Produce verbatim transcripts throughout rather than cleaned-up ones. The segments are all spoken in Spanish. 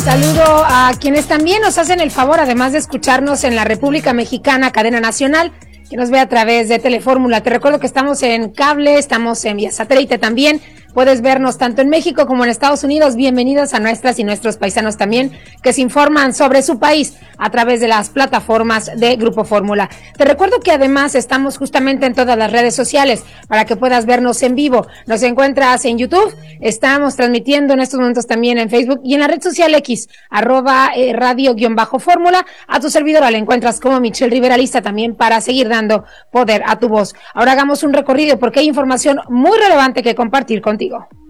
Saludo a quienes también nos hacen el favor, además de escucharnos en la República Mexicana, cadena nacional, que nos ve a través de Telefórmula. Te recuerdo que estamos en cable, estamos en vía satélite también. Puedes vernos tanto en México como en Estados Unidos. Bienvenidos a nuestras y nuestros paisanos también que se informan sobre su país a través de las plataformas de Grupo Fórmula. Te recuerdo que además estamos justamente en todas las redes sociales para que puedas vernos en vivo. Nos encuentras en YouTube, estamos transmitiendo en estos momentos también en Facebook y en la red social X, arroba eh, radio-fórmula. A tu servidora la encuentras como Michelle Rivera, lista también para seguir dando poder a tu voz. Ahora hagamos un recorrido porque hay información muy relevante que compartir contigo.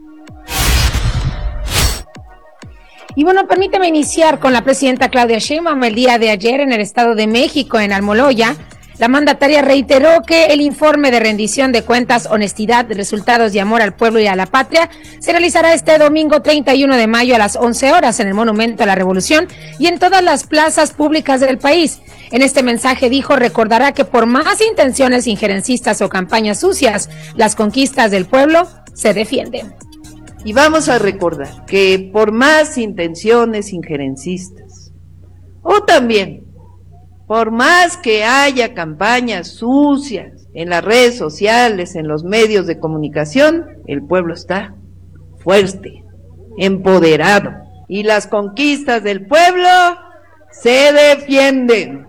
Y bueno, permíteme iniciar con la presidenta Claudia Sheinbaum. El día de ayer en el Estado de México, en Almoloya, la mandataria reiteró que el informe de rendición de cuentas, honestidad, resultados y amor al pueblo y a la patria se realizará este domingo treinta y uno de mayo a las once horas en el Monumento a la Revolución y en todas las plazas públicas del país. En este mensaje dijo, recordará que por más intenciones injerencistas o campañas sucias, las conquistas del pueblo se defienden. Y vamos a recordar que por más intenciones injerencistas, o también por más que haya campañas sucias en las redes sociales, en los medios de comunicación, el pueblo está fuerte, empoderado, y las conquistas del pueblo se defienden.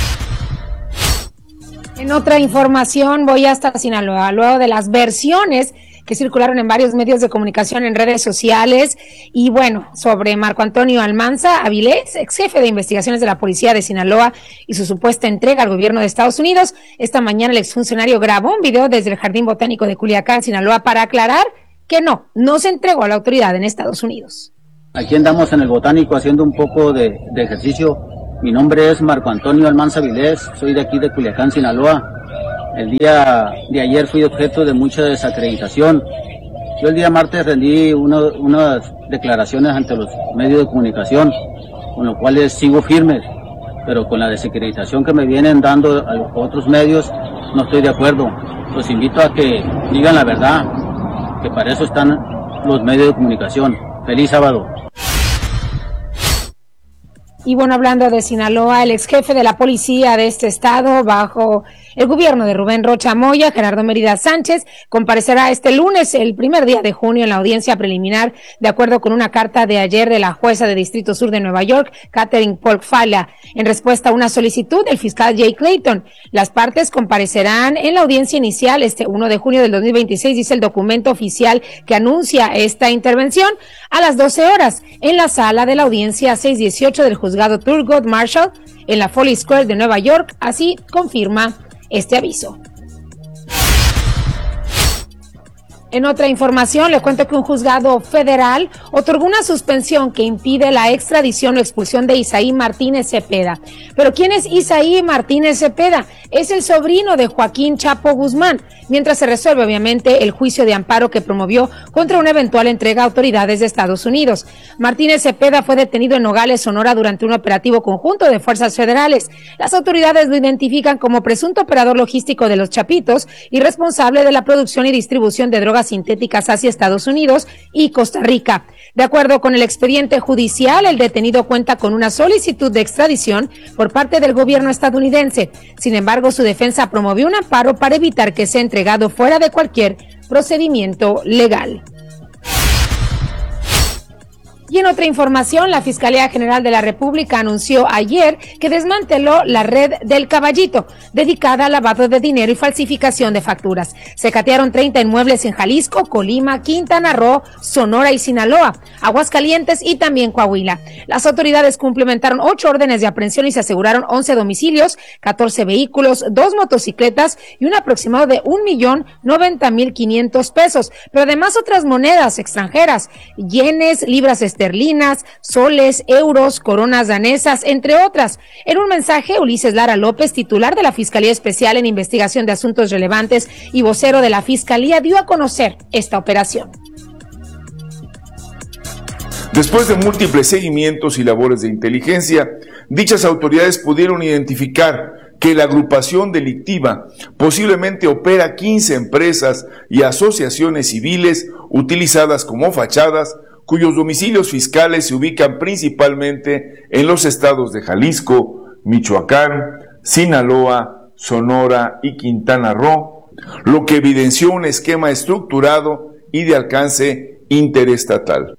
En otra información voy hasta Sinaloa, luego de las versiones que circularon en varios medios de comunicación en redes sociales y bueno, sobre Marco Antonio Almanza Avilés, ex jefe de investigaciones de la policía de Sinaloa y su supuesta entrega al gobierno de Estados Unidos. Esta mañana el exfuncionario grabó un video desde el Jardín Botánico de Culiacán, Sinaloa, para aclarar que no, no se entregó a la autoridad en Estados Unidos. Aquí andamos en el Botánico haciendo un poco de, de ejercicio. Mi nombre es Marco Antonio Almanza Avilés, soy de aquí de Culiacán, Sinaloa. El día de ayer fui objeto de mucha desacreditación. Yo el día martes rendí uno, unas declaraciones ante los medios de comunicación, con los cuales sigo firmes, pero con la desacreditación que me vienen dando a los otros medios no estoy de acuerdo. Los invito a que digan la verdad, que para eso están los medios de comunicación. Feliz sábado. Y bueno, hablando de Sinaloa, el ex jefe de la policía de este estado, bajo el gobierno de Rubén Rocha Moya, Gerardo Mérida Sánchez, comparecerá este lunes, el primer día de junio, en la audiencia preliminar, de acuerdo con una carta de ayer de la jueza de Distrito Sur de Nueva York, Catherine Polk-Fala, en respuesta a una solicitud del fiscal Jay Clayton. Las partes comparecerán en la audiencia inicial este primero de junio del dos mil veintiséis, dice el documento oficial que anuncia esta intervención, a las doce horas, en la sala de la audiencia seiscientos dieciocho del juzgado Thurgood Marshall, en la Foley Square de Nueva York. Así confirma este aviso. En otra información, le cuento que un juzgado federal otorgó una suspensión que impide la extradición o expulsión de Isaí Martínez Cepeda. ¿Pero quién es Isaí Martínez Cepeda? Es el sobrino de Joaquín Chapo Guzmán, mientras se resuelve obviamente el juicio de amparo que promovió contra una eventual entrega a autoridades de Estados Unidos. Martínez Cepeda fue detenido en Nogales, Sonora, durante un operativo conjunto de fuerzas federales. Las autoridades lo identifican como presunto operador logístico de los Chapitos y responsable de la producción y distribución de drogas sintéticas hacia Estados Unidos y Costa Rica. De acuerdo con el expediente judicial, el detenido cuenta con una solicitud de extradición por parte del gobierno estadounidense. Sin embargo, su defensa promovió un amparo para evitar que sea entregado fuera de cualquier procedimiento legal. Y en otra información, la Fiscalía General de la República anunció ayer que desmanteló la red del Caballito, dedicada al lavado de dinero y falsificación de facturas. Se catearon treinta inmuebles en Jalisco, Colima, Quintana Roo, Sonora y Sinaloa, Aguascalientes y también Coahuila. Las autoridades cumplimentaron ocho órdenes de aprehensión y se aseguraron once domicilios, catorce vehículos, dos motocicletas y un aproximado de un millón noventa mil quinientos pesos, pero además otras monedas extranjeras, yenes, libras esterlinas, esterlinas, soles, euros, coronas danesas, entre otras. En un mensaje, Ulises Lara López, titular de la Fiscalía Especial en Investigación de Asuntos Relevantes y vocero de la Fiscalía, dio a conocer esta operación. Después de múltiples seguimientos y labores de inteligencia, dichas autoridades pudieron identificar que la agrupación delictiva posiblemente opera quince empresas y asociaciones civiles utilizadas como fachadas, cuyos domicilios fiscales se ubican principalmente en los estados de Jalisco, Michoacán, Sinaloa, Sonora y Quintana Roo, lo que evidenció un esquema estructurado y de alcance interestatal.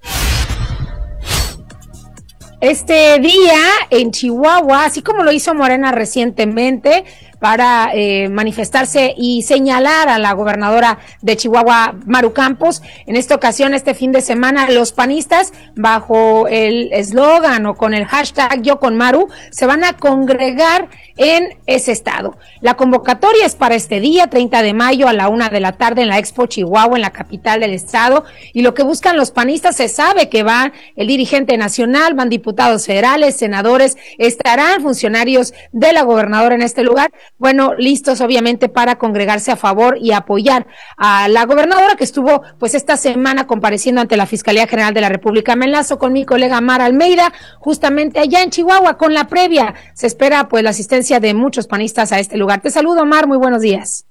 Este día en Chihuahua, así como lo hizo Morena recientemente, para eh, manifestarse y señalar a la gobernadora de Chihuahua, Maru Campos. En esta ocasión, este fin de semana, los panistas, bajo el eslogan o con el hashtag Yo con Maru, se van a congregar en ese estado. La convocatoria es para este día, treinta de mayo, a la una de la tarde, en la Expo Chihuahua, en la capital del estado, y lo que buscan los panistas, se sabe que va el dirigente nacional, van diputados federales, senadores, estarán funcionarios de la gobernadora en este lugar, bueno, listos obviamente para congregarse a favor y apoyar a la gobernadora, que estuvo pues esta semana compareciendo ante la Fiscalía General de la República. Me enlazo con mi colega Mar Almeida, justamente allá en Chihuahua, con la previa. Se espera pues la asistencia de muchos panistas a este lugar. Te saludo, Mar, muy buenos días.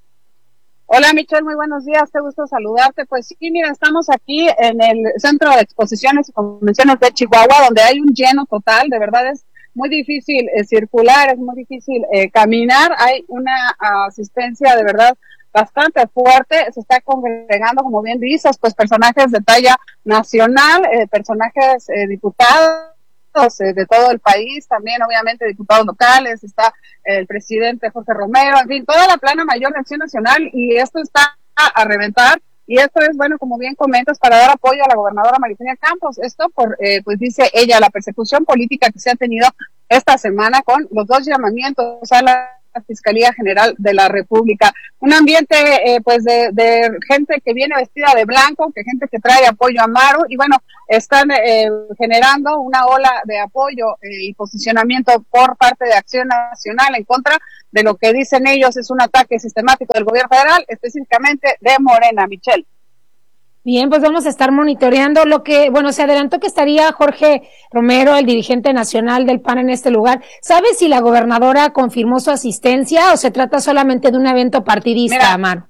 Hola, Michelle, muy buenos días, te gusto saludarte. Pues sí, mira, estamos aquí en el Centro de Exposiciones y Convenciones de Chihuahua, donde hay un lleno total, de verdad es muy difícil eh, circular, es muy difícil eh, caminar, hay una asistencia de verdad bastante fuerte, se está congregando, como bien dices, pues personajes de talla nacional, eh, personajes eh, diputados eh, de todo el país, también obviamente diputados locales, está eh, el presidente Jorge Romero, en fin, toda la plana mayor de Acción Nacional, y esto está a, a reventar. Y esto es, bueno, como bien comentas, para dar apoyo a la gobernadora Maru Campos. Esto por, eh, pues dice ella, la persecución política que se ha tenido esta semana con los dos llamamientos a la Fiscalía General de la República. Un ambiente, eh, pues, de, de gente que viene vestida de blanco, que gente que trae apoyo a Maru, y bueno, están eh, generando una ola de apoyo eh, y posicionamiento por parte de Acción Nacional en contra de lo que dicen ellos es un ataque sistemático del gobierno federal, específicamente de Morena, Michelle. Bien, pues vamos a estar monitoreando lo que, bueno, se adelantó que estaría Jorge Romero, el dirigente nacional del P A N en este lugar. ¿Sabes si la gobernadora confirmó su asistencia o se trata solamente de un evento partidista, Mira, Amar?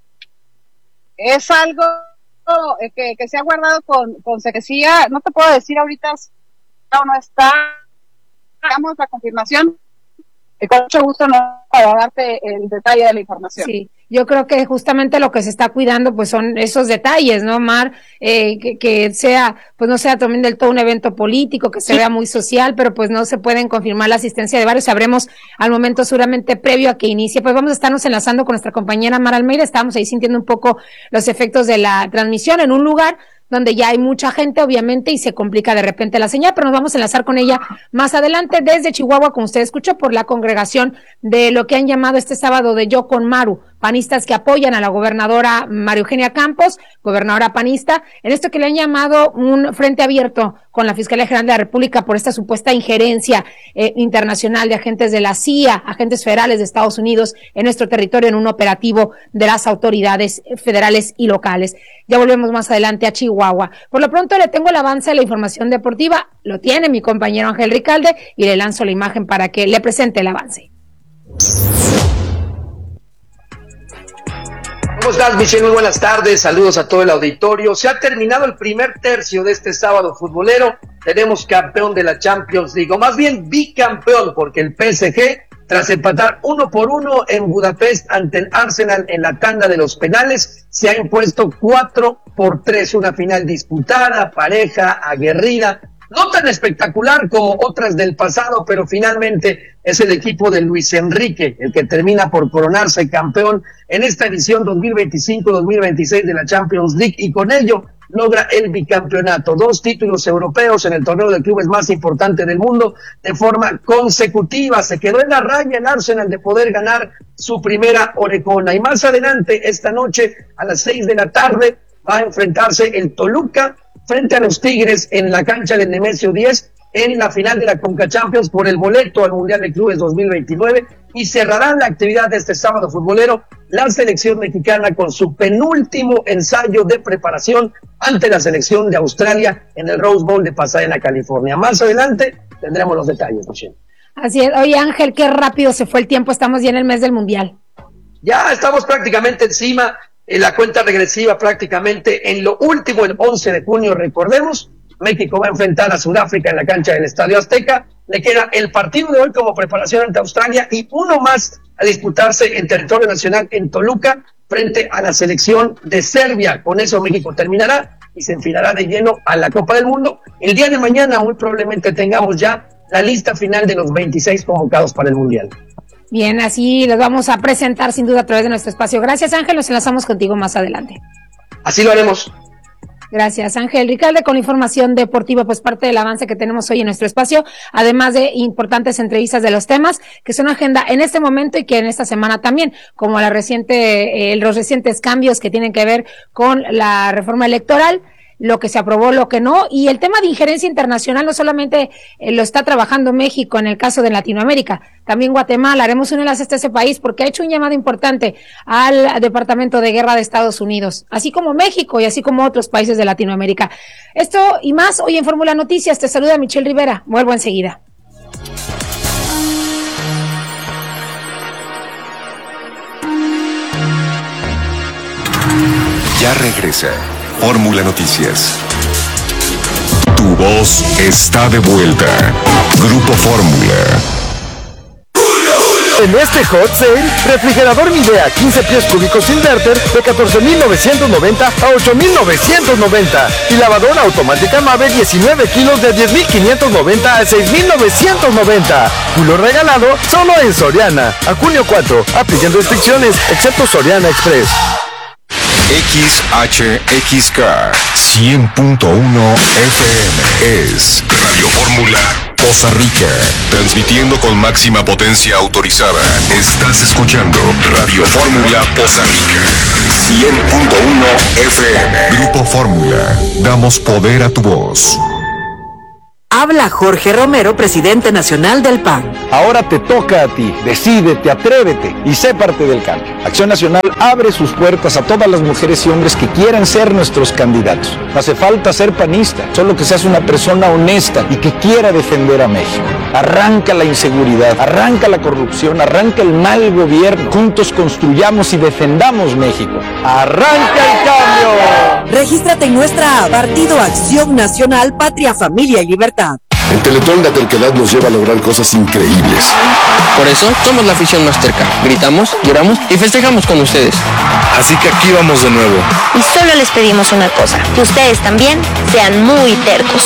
Es algo que, que se ha guardado con, con secrecía, no te puedo decir ahorita si no, no está, digamos, la confirmación. Con mucho gusto no para darte el detalle de la información. Sí, yo creo que justamente lo que se está cuidando pues son esos detalles, ¿no, Mar? Eh, que, que sea, pues no sea también del todo un evento político, que se sí. vea muy social, pero pues no se pueden confirmar la asistencia de varios, sabremos al momento seguramente previo a que inicie. Pues vamos a estarnos enlazando con nuestra compañera Mar Almeida, estábamos ahí sintiendo un poco los efectos de la transmisión en un lugar donde ya hay mucha gente, obviamente, y se complica de repente la señal, pero nos vamos a enlazar con ella más adelante desde Chihuahua, como usted escuchó, por la congregación de lo que han llamado este sábado de Yo con Maru, panistas que apoyan a la gobernadora María Eugenia Campos, gobernadora panista, en esto que le han llamado un frente abierto con la Fiscalía General de la República por esta supuesta injerencia eh, internacional de agentes de la C I A, agentes federales de Estados Unidos en nuestro territorio en un operativo de las autoridades federales y locales. Ya volvemos más adelante a Chihuahua. Por lo pronto le tengo el avance de la información deportiva, lo tiene mi compañero Ángel Ricalde y le lanzo la imagen para que le presente el avance. ¿Cómo estás, Michelle? Muy buenas tardes, saludos a todo el auditorio. Se ha terminado el primer tercio de este sábado futbolero. Tenemos campeón de la Champions League, o más bien bicampeón, porque el P S G, tras empatar uno por uno en Budapest ante el Arsenal en la tanda de los penales, se ha impuesto cuatro por tres, una final disputada, pareja, aguerrida, no tan espectacular como otras del pasado, pero finalmente es el equipo de Luis Enrique el que termina por coronarse campeón en esta edición dos mil veinticinco dos mil veintiséis de la Champions League, y con ello logra el bicampeonato, dos títulos europeos en el torneo de clubes más importante del mundo de forma consecutiva. Se quedó en la raya el Arsenal de poder ganar su primera orejona, y más adelante esta noche a las seis de la tarde va a enfrentarse el Toluca frente a los Tigres en la cancha del Nemesio diez en la final de la Conca Champions por el boleto al Mundial de Clubes dos mil veintinueve, y cerrarán la actividad de este sábado futbolero la selección mexicana con su penúltimo ensayo de preparación ante la selección de Australia en el Rose Bowl de Pasadena, California. Más adelante tendremos los detalles, Michelle. Así es. Oye, Ángel, qué rápido se fue el tiempo, estamos ya en el mes del Mundial. Ya estamos prácticamente encima. en la cuenta regresiva prácticamente en lo último, el once de junio, recordemos, México va a enfrentar a Sudáfrica en la cancha del Estadio Azteca. Le queda el partido de hoy como preparación ante Australia y uno más a disputarse en territorio nacional en Toluca frente a la selección de Serbia. Con eso México terminará y se enfilará de lleno a la Copa del Mundo. El día de mañana muy probablemente tengamos ya la lista final de los veintiséis convocados para el Mundial. Bien, así los vamos a presentar sin duda a través de nuestro espacio. Gracias, Ángel, nos enlazamos contigo más adelante. Así lo haremos. Gracias, Ángel Ricalde, con la información deportiva, pues parte del avance que tenemos hoy en nuestro espacio, además de importantes entrevistas de los temas que son agenda en este momento y que en esta semana también, como la reciente, eh, los recientes cambios que tienen que ver con la reforma electoral, lo que se aprobó, lo que no, y el tema de injerencia internacional no solamente eh, lo está trabajando México en el caso de Latinoamérica, también Guatemala. Haremos un enlace hasta ese país porque ha hecho un llamado importante al Departamento de Guerra de Estados Unidos, así como México y así como otros países de Latinoamérica. Esto y más hoy en Fórmula Noticias. Te saluda Michelle Rivera. Vuelvo enseguida. Ya regresa Fórmula Noticias. Tu voz está de vuelta. Grupo Fórmula. En este hot sale, refrigerador Midea quince pies cúbicos inverter de catorce mil novecientos noventa a ocho mil novecientos noventa y lavadora automática Mave diecinueve kilos de diez mil quinientos noventa a seis mil novecientos noventa. Culo regalado solo en Soriana. A junio cuatro. Apliquen restricciones, excepto Soriana Express. X H X K cien punto uno F M es Radio Fórmula Poza Rica, transmitiendo con máxima potencia autorizada. Estás escuchando Radio Fórmula Poza Rica cien punto uno F M. Grupo Fórmula, damos poder a tu voz. Habla Jorge Romero, presidente nacional del P A N. Ahora te toca a ti. Decídete, atrévete y sé parte del cambio. Acción Nacional abre sus puertas a todas las mujeres y hombres que quieran ser nuestros candidatos. No hace falta ser panista, solo que seas una persona honesta y que quiera defender a México. Arranca la inseguridad, arranca la corrupción, arranca el mal gobierno. Juntos construyamos y defendamos México. ¡Arranca el cambio! Regístrate en nuestra app Partido Acción Nacional, Patria, Familia y Libertad. En Teletón la terquedad nos lleva a lograr cosas increíbles. Por eso somos la afición más terca. Gritamos, lloramos y festejamos con ustedes. Así que aquí vamos de nuevo. Y solo les pedimos una cosa, que ustedes también sean muy tercos.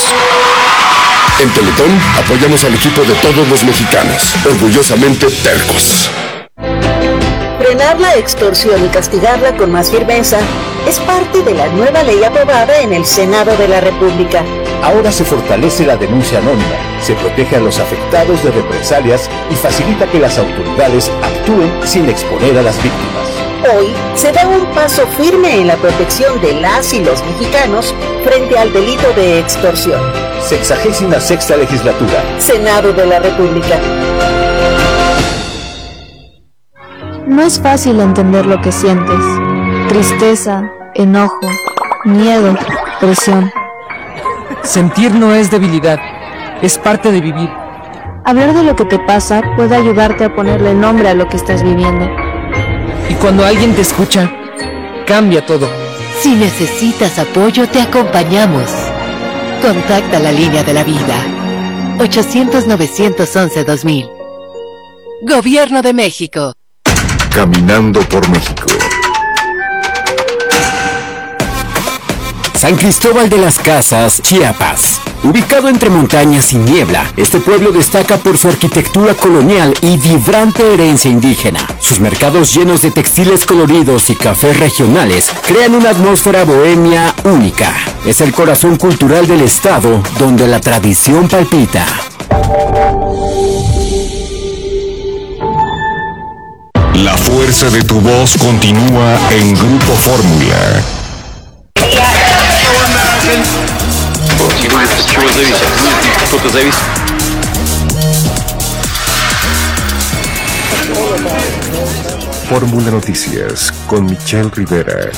En Teletón apoyamos al equipo de todos los mexicanos, orgullosamente tercos. Frenar la extorsión y castigarla con más firmeza es parte de la nueva ley aprobada en el Senado de la República. Ahora se fortalece la denuncia anónima, se protege a los afectados de represalias y facilita que las autoridades actúen sin exponer a las víctimas. Hoy se da un paso firme en la protección de las y los mexicanos frente al delito de extorsión. Sexagésima sexta legislatura. Senado de la República. No es fácil entender lo que sientes. Tristeza, enojo, miedo, presión. Sentir no es debilidad, es parte de vivir. Hablar de lo que te pasa puede ayudarte a ponerle nombre a lo que estás viviendo. Y cuando alguien te escucha, cambia todo. Si necesitas apoyo, te acompañamos. Contacta la línea de la vida. ochocientos, novecientos once, dos mil. Gobierno de México. Caminando por México. San Cristóbal de las Casas, Chiapas. Ubicado entre montañas y niebla, este pueblo destaca por su arquitectura colonial y vibrante herencia indígena. Sus mercados llenos de textiles coloridos y cafés regionales crean una atmósfera bohemia única. Es el corazón cultural del estado, donde la tradición palpita. La fuerza de tu voz continúa en Grupo Fórmula. Fórmula Noticias con Michelle Rivera.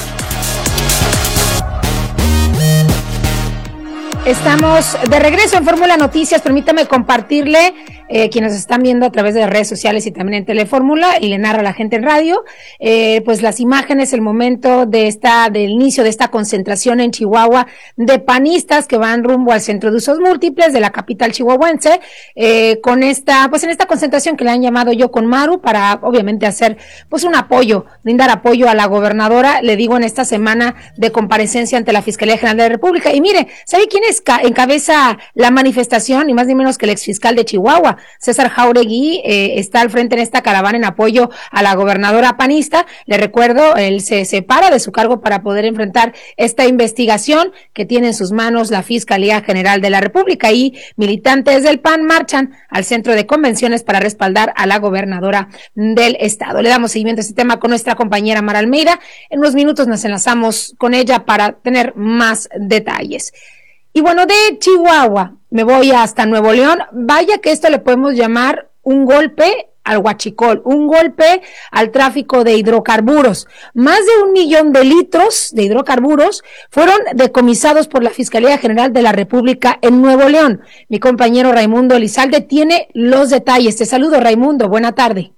Estamos de regreso en Fórmula Noticias. Permítame compartirle eh, quienes están viendo a través de las redes sociales y también en Telefórmula, y le narra a la gente en radio, eh, pues las imágenes, el momento de esta, del inicio de esta concentración en Chihuahua de panistas que van rumbo al Centro de Usos Múltiples de la capital chihuahuense, eh, con esta, pues en esta concentración que le han llamado Yo con Maru, para obviamente hacer pues un apoyo, brindar apoyo a la gobernadora, le digo, en esta semana de comparecencia ante la Fiscalía General de la República. Y mire, ¿sabe quién es encabeza la manifestación? Ni más ni menos que el exfiscal de Chihuahua, César Jauregui, eh, está al frente en esta caravana en apoyo a la gobernadora panista. Le recuerdo, él se separa de su cargo para poder enfrentar esta investigación que tiene en sus manos la Fiscalía General de la República, y militantes del P A N marchan al centro de convenciones para respaldar a la gobernadora del estado. Le damos seguimiento a este tema con nuestra compañera Mara Almeida. En unos minutos nos enlazamos con ella para tener más detalles. Y bueno, de Chihuahua me voy hasta Nuevo León. Vaya que esto le podemos llamar un golpe al huachicol, un golpe al tráfico de hidrocarburos. Más de un millón de litros de hidrocarburos fueron decomisados por la Fiscalía General de la República en Nuevo León. Mi compañero Raimundo Elizalde tiene los detalles. Te saludo, Raimundo. Buena tarde.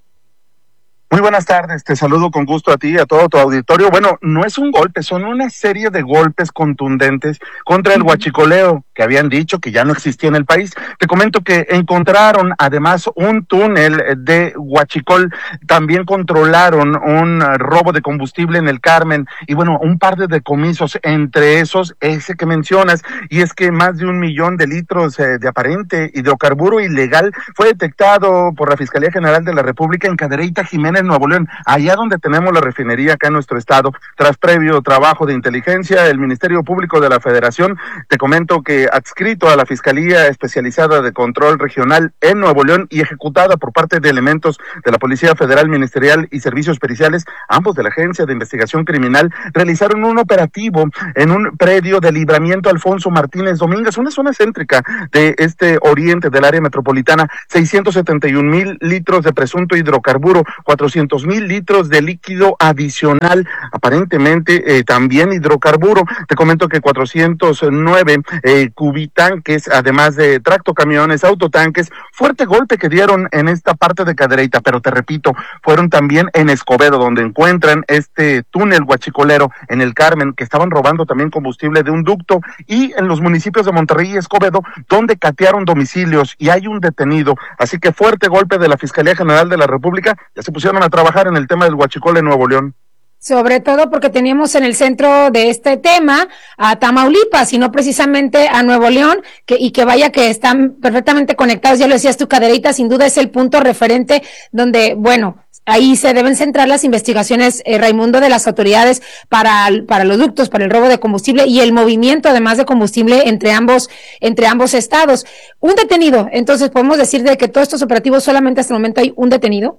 Muy buenas tardes, te saludo con gusto a ti y a todo tu auditorio. Bueno, no es un golpe, son una serie de golpes contundentes contra el huachicoleo que habían dicho que ya no existía en el país. Te comento que encontraron además un túnel de huachicol, también controlaron un robo de combustible en el Carmen y bueno, un par de decomisos, entre esos ese que mencionas, y es que más de un millón de litros eh, de aparente hidrocarburo ilegal fue detectado por la Fiscalía General de la República en Cadereyta Jiménez, Nuevo León, allá donde tenemos la refinería acá en nuestro estado. Tras previo trabajo de inteligencia, el Ministerio Público de la Federación, te comento que adscrito a la Fiscalía Especializada de Control Regional en Nuevo León y ejecutada por parte de elementos de la Policía Federal Ministerial y Servicios Periciales, ambos de la Agencia de Investigación Criminal, realizaron un operativo en un predio de Libramiento Alfonso Martínez Domínguez, una zona céntrica de este oriente del área metropolitana. Seiscientos setenta y un mil litros de presunto hidrocarburo, cuatrocientos mil litros de líquido adicional, aparentemente eh, también hidrocarburo. Te comento que cuatrocientos nueve eh, cubitanques, además de tractocamiones, autotanques, fuerte golpe que dieron en esta parte de Cadereyta, pero te repito, fueron también en Escobedo, donde encuentran este túnel huachicolero en el Carmen, que estaban robando también combustible de un ducto, y en los municipios de Monterrey y Escobedo, donde catearon domicilios y hay un detenido. Así que fuerte golpe de la Fiscalía General de la República. Ya se pusieron a trabajar en el tema del huachicol en Nuevo León. Sobre todo porque teníamos en el centro de este tema a Tamaulipas y no precisamente a Nuevo León, que, y que vaya que están perfectamente conectados. Ya lo decías tú, Cadereyta sin duda es el punto referente donde, bueno, ahí se deben centrar las investigaciones, eh, Raimundo, de las autoridades para, para los ductos, para el robo de combustible y el movimiento además de combustible entre ambos, entre ambos estados. Un detenido, entonces podemos decir de que todos estos operativos solamente hasta el momento hay un detenido.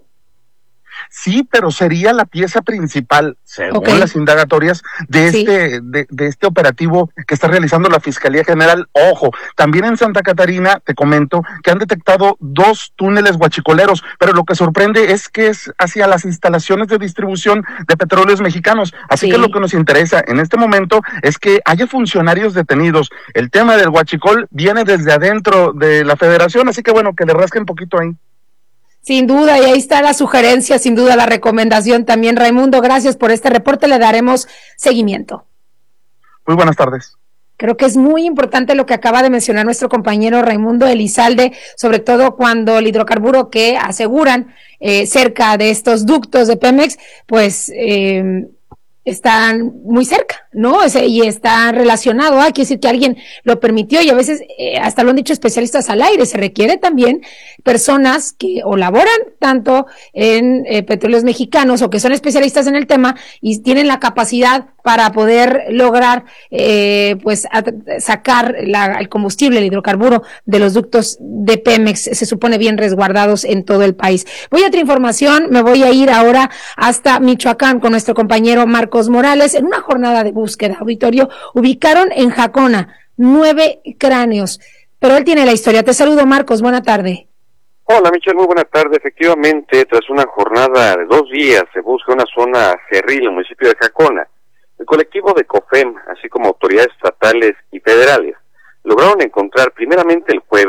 Sí, pero sería la pieza principal, según okay. las indagatorias, de sí. este de, de este operativo que está realizando la Fiscalía General. Ojo, también en Santa Catarina, te comento, que han detectado dos túneles huachicoleros, pero lo que sorprende es que es hacia las instalaciones de distribución de petróleos mexicanos. Así sí. que lo que nos interesa en este momento es que haya funcionarios detenidos. El tema del huachicol viene desde adentro de la Federación, así que bueno, que le rasquen un poquito ahí. Sin duda, y ahí está la sugerencia, sin duda la recomendación también. Raimundo, gracias por este reporte, le daremos seguimiento. Muy buenas tardes. Creo que es muy importante lo que acaba de mencionar nuestro compañero Raimundo Elizalde, sobre todo cuando el hidrocarburo que aseguran eh, cerca de estos ductos de Pemex, pues eh, están muy cerca, ¿no? Y está relacionado, hay que decir que alguien lo permitió, y a veces, eh, hasta lo han dicho especialistas al aire, se requiere también personas que o laboran tanto en eh, petróleos mexicanos o que son especialistas en el tema y tienen la capacidad para poder lograr eh, pues a, sacar la, el combustible, el hidrocarburo de los ductos de Pemex, se supone bien resguardados en todo el país. Voy a otra información, me voy a ir ahora hasta Michoacán con nuestro compañero Marcos Morales. En una jornada de búsqueda, auditorio, ubicaron en Jacona nueve cráneos, pero él tiene la historia. Te saludo, Marcos, buena tarde. Hola, Michelle, muy buena tarde. Efectivamente, tras una jornada de dos días se busca una zona cerril en el municipio de Jacona. El colectivo de COFEM, así como autoridades estatales y federales, lograron encontrar primeramente el jueves cuatro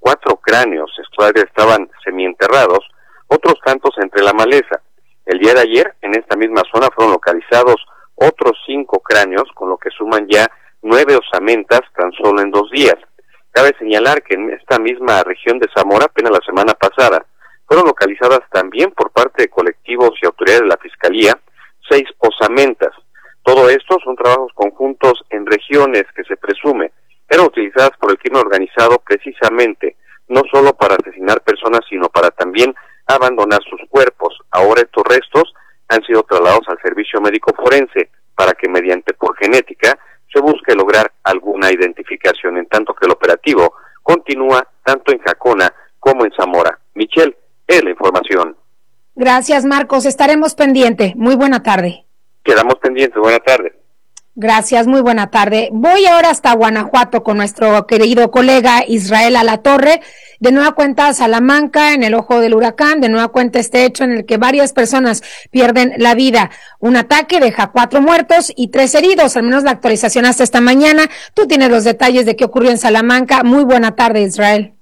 cuatro cráneos todavía estaban semienterrados, otros tantos entre la maleza. El día de ayer, en esta misma zona, fueron localizados otros cinco cráneos, con lo que suman ya nueve osamentas tan solo en dos días. Cabe señalar que en esta misma región de Zamora, apenas la semana pasada, fueron localizadas también por parte de colectivos y autoridades de la Fiscalía seis osamentas. Todo esto son trabajos conjuntos en regiones que se presume eran utilizadas por el crimen organizado precisamente, no solo para asesinar personas, sino para también abandonar sus cuerpos. Ahora estos restos han sido trasladados al servicio médico forense para que mediante por genética se busque lograr alguna identificación, en tanto que el operativo continúa tanto en Jacona como en Zamora. Michelle, es la información. Gracias, Marcos. Estaremos pendientes. Muy buena tarde. Quedamos pendientes. Buena tarde. Gracias, muy buena tarde. Voy ahora hasta Guanajuato con nuestro querido colega Israel Alatorre. De nueva cuenta Salamanca, en el ojo del huracán, de nueva cuenta este hecho en el que varias personas pierden la vida. Un ataque deja cuatro muertos y tres heridos, al menos la actualización hasta esta mañana. Tú tienes los detalles de qué ocurrió en Salamanca. Muy buena tarde, Israel.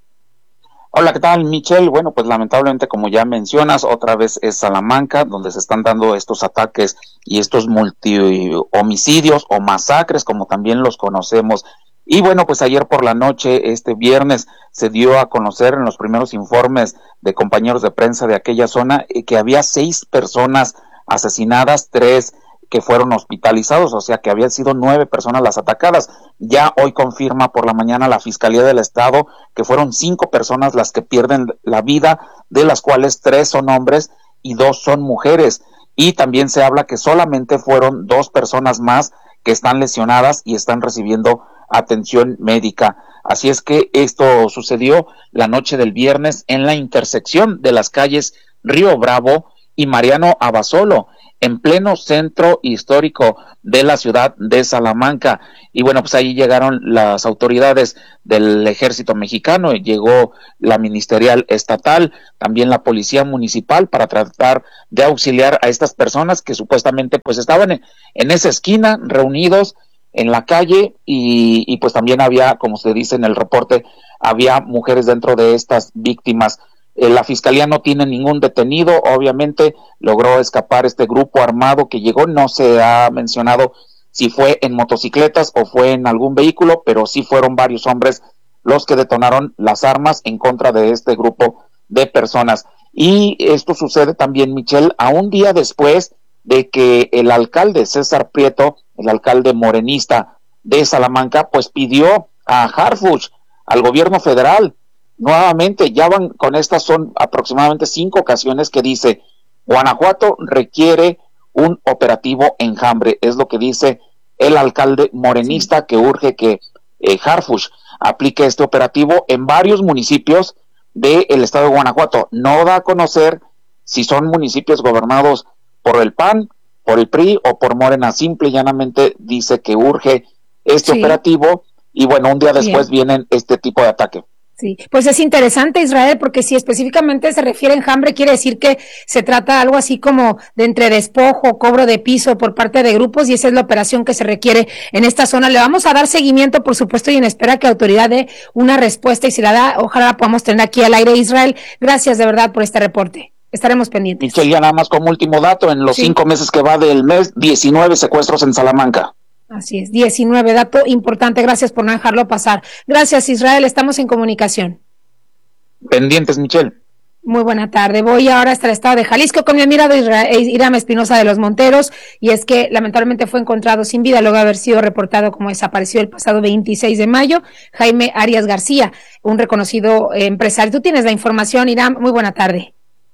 Hola, ¿qué tal, Michelle? Bueno, pues lamentablemente, como ya mencionas, otra vez es Salamanca, donde se están dando estos ataques y estos multi-homicidios o masacres, como también los conocemos. Y bueno, pues ayer por la noche, este viernes, se dio a conocer en los primeros informes de compañeros de prensa de aquella zona que había seis personas asesinadas, tres que fueron hospitalizados, o sea que habían sido nueve personas las atacadas. Ya hoy confirma por la mañana la Fiscalía del Estado que fueron cinco personas las que pierden la vida, de las cuales tres son hombres y dos son mujeres. Y también se habla que solamente fueron dos personas más que están lesionadas y están recibiendo atención médica. Así es que esto sucedió la noche del viernes en la intersección de las calles Río Bravo y Mariano Abasolo, en pleno centro histórico de la ciudad de Salamanca. Y bueno, pues ahí llegaron las autoridades del ejército mexicano, y llegó la ministerial estatal, también la policía municipal, para tratar de auxiliar a estas personas que supuestamente pues estaban en, en esa esquina reunidos en la calle, y, y pues también había, como se dice en el reporte, había mujeres dentro de estas víctimas. Eh, la fiscalía no tiene ningún detenido, obviamente logró escapar este grupo armado que llegó, no se ha mencionado si fue en motocicletas o fue en algún vehículo, pero sí fueron varios hombres los que detonaron las armas en contra de este grupo de personas. Y esto sucede también, Michelle, a un día después de que el alcalde César Prieto, el alcalde morenista de Salamanca, pues pidió a Harfuch, al gobierno federal, nuevamente, ya van con estas, son aproximadamente cinco ocasiones que dice: Guanajuato requiere un operativo enjambre. Es lo que dice el alcalde morenista, sí, que urge que eh, Harfuch aplique este operativo en varios municipios del estado de Guanajuato. No da a conocer si son municipios gobernados por el P A N, por el P R I o por Morena. Simple y llanamente dice que urge este sí. operativo, y bueno, un día después Bien. vienen este tipo de ataque. Sí, pues es interesante, Israel, porque si específicamente se refiere a enjambre, quiere decir que se trata de algo así como de entre despojo, cobro de piso por parte de grupos, y esa es la operación que se requiere en esta zona. Le vamos a dar seguimiento, por supuesto, y en espera que la autoridad dé una respuesta, y si la da, ojalá la podamos tener aquí al aire. Israel, gracias de verdad por este reporte. Estaremos pendientes. Michelle, ya nada más como último dato, en los sí. cinco meses que va del mes, diecinueve secuestros en Salamanca. Así es, diecinueve, dato importante, gracias por no dejarlo pasar. Gracias, Israel, estamos en comunicación. Pendientes, Michelle. Muy buena tarde. Voy ahora hasta el estado de Jalisco con mi admirado Iram Espinosa de los Monteros, y es que lamentablemente fue encontrado sin vida luego de haber sido reportado como desaparecido el pasado veintiséis de mayo, Jaime Arias García, un reconocido empresario. Tú tienes la información, Iram, muy buena tarde.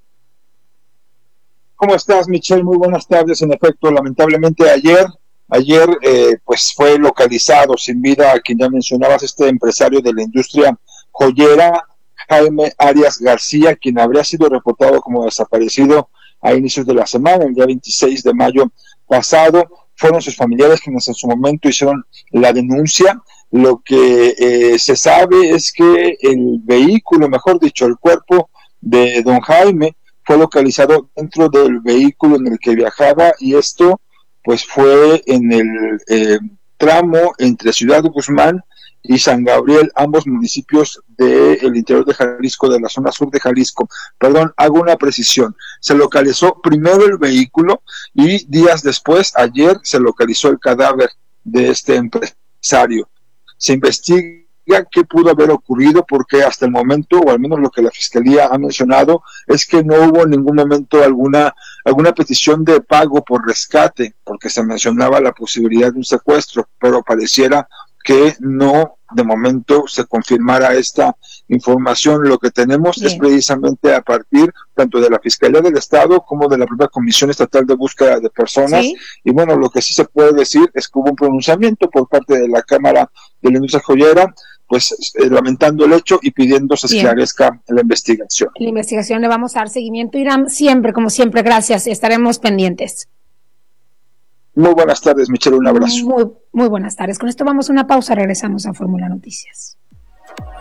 ¿Cómo estás, Michelle? Muy buenas tardes. En efecto, lamentablemente ayer Ayer, eh, pues fue localizado sin vida a quien ya mencionabas, este empresario de la industria joyera, Jaime Arias García, quien habría sido reportado como desaparecido a inicios de la semana, el día veintiséis de mayo pasado. Fueron sus familiares quienes en su momento hicieron la denuncia. Lo que eh, se sabe es que el vehículo, mejor dicho, el cuerpo de don Jaime, fue localizado dentro del vehículo en el que viajaba, y esto pues fue en el eh, tramo entre Ciudad Guzmán y San Gabriel, ambos municipios del interior de Jalisco, de la zona sur de Jalisco. Perdón, hago una precisión. Se localizó primero el vehículo y días después, ayer, se localizó el cadáver de este empresario. Se investiga qué pudo haber ocurrido, porque hasta el momento, o al menos lo que la Fiscalía ha mencionado, es que no hubo en ningún momento alguna, alguna petición de pago por rescate, porque se mencionaba la posibilidad de un secuestro, pero pareciera que no, de momento, se confirmara esta información. Lo que tenemos Bien. es precisamente a partir tanto de la Fiscalía del Estado como de la propia Comisión Estatal de Búsqueda de Personas. ¿Sí? Y bueno, lo que sí se puede decir es que hubo un pronunciamiento por parte de la Cámara de la Industria Joyera, pues eh, lamentando el hecho y pidiendo se esclarezca Bien. la investigación. La investigación le vamos a dar seguimiento, Irán, siempre, como siempre, gracias, estaremos pendientes. Muy buenas tardes, Michelle, un abrazo. Muy, muy buenas tardes. Con esto vamos a una pausa, regresamos a Fórmula Noticias.